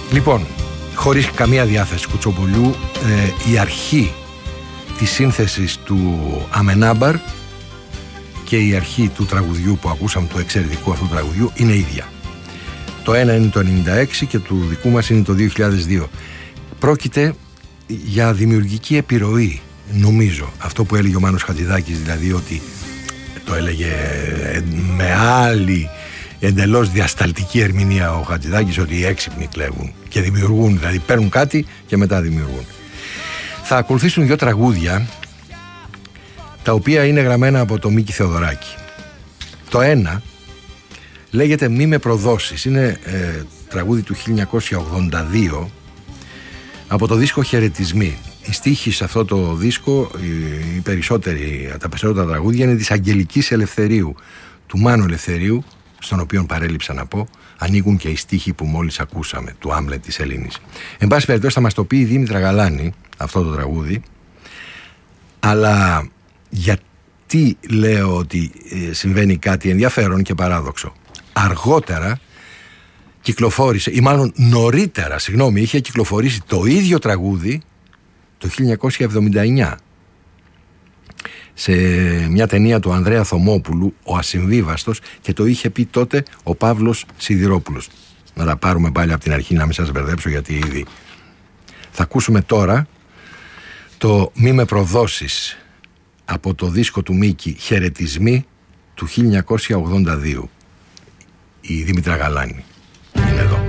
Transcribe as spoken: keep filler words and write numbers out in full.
Λοιπόν, χωρίς καμία διάθεση Κουτσομπολιού, ε, η αρχή της σύνθεσης του Αμενάμπαρ και η αρχή του τραγουδιού που ακούσαμε, του εξαιρετικού αυτού τραγουδιού, είναι ίδια. Το ένα είναι το ενενήντα έξι και του δικού μας είναι το δύο χιλιάδες δύο. Πρόκειται για δημιουργική επιρροή, νομίζω. Αυτό που έλεγε ο Μάνος Χατζηδάκης, δηλαδή ότι το έλεγε με άλλη εντελώς διασταλτική ερμηνεία ο Χατζηδάκης, ότι οι έξυπνοι κλέβουν και δημιουργούν, δηλαδή παίρνουν κάτι και μετά δημιουργούν. Θα ακολουθήσουν δύο τραγούδια τα οποία είναι γραμμένα από το Μίκη Θεοδωράκη. Το ένα λέγεται «Μη με προδώσεις». Είναι ε, τραγούδι του χίλια εννιακόσια ογδόντα δύο από το δίσκο «Χαιρετισμοί». Οι στίχοι σε αυτό το δίσκο, οι, οι περισσότεροι, τα περισσότερα τραγούδια είναι της Αγγελικής Ελευθερίου, του Μάνου Ελευθερίου, στον οποίο παρέλειψα να πω, ανοίγουν και οι στίχοι που μόλις ακούσαμε, του Άμλετ της Ελλήνης. Εν πάση περιπτώσει θα μας το πει η Δήμητρα Γαλάνη αυτό το τραγούδι, αλλά γιατί λέω ότι ε, συμβαίνει κάτι ενδιαφέρον και παράδοξο. Αργότερα κυκλοφόρησε, ή μάλλον νωρίτερα, συγγνώμη, είχε κυκλοφορήσει το ίδιο τραγούδι το χίλια εννιακόσια εβδομήντα εννιά σε μια ταινία του Ανδρέα Θωμόπουλου, Ο Ασυμβίβαστος, και το είχε πει τότε ο Παύλος Σιδηρόπουλος. Να τα πάρουμε πάλι από την αρχή, να μην σας μπερδέψω, γιατί ήδη θα ακούσουμε τώρα το «Μη με προδώσεις» από το δίσκο του Μίκη «Χαιρετισμοί» του χίλια εννιακόσια ογδόντα δύο, η Δήμητρα Γαλάνη.